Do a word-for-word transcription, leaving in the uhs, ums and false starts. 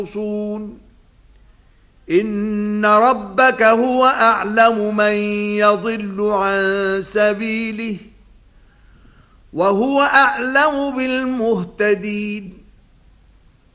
يخرصون إن ربك هو أعلم من يضل عن سبيله وهو أعلم بالمهتدين.